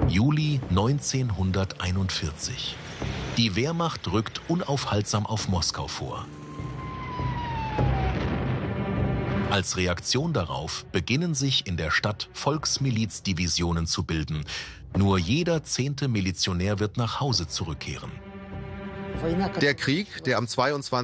Juli 1941. Die Wehrmacht rückt unaufhaltsam auf Moskau vor. Als Reaktion darauf beginnen sich in der Stadt Volksmilizdivisionen zu bilden. Nur jeder 10. Milizionär wird nach Hause zurückkehren. Der Krieg, der am 22.